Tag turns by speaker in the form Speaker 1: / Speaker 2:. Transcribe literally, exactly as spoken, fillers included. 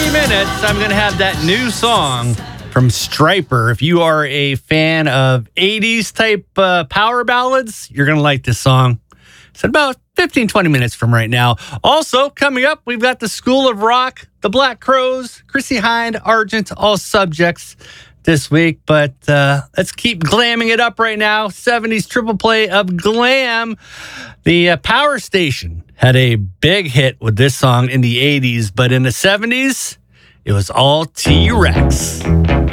Speaker 1: thirty minutes, I'm going to have that new song from Stryper. If you are a fan of eighties type uh, power ballads, you're going to like this song. It's about fifteen, twenty minutes from right now. Also, coming up, we've got the School of Rock, the Black Crowes, Chrissie Hynde, Argent, all subjects this week. But uh, let's keep glamming it up right now. seventies triple play of glam. The uh, Power Station had a big hit with this song in the eighties, but in the seventies, it was all T-Rex.